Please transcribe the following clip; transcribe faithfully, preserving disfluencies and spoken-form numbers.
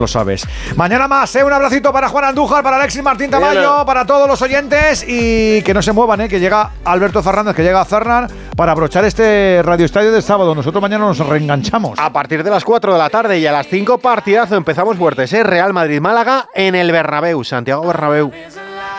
Lo sabes. Mañana más, ¿eh? Un abracito para Juan Andújar, para Alexis Martín Tamayo, Bien. para todos los oyentes y que no se muevan, ¿eh? Que llega Alberto Fernández, que llega a Fernan para abrochar este Radio Estadio de sábado. Nosotros mañana nos reenganchamos. A partir de las cuatro de la tarde y a las cinco partidazo empezamos fuertes, ¿eh? Real Madrid-Málaga en el Bernabéu, Santiago Bernabéu.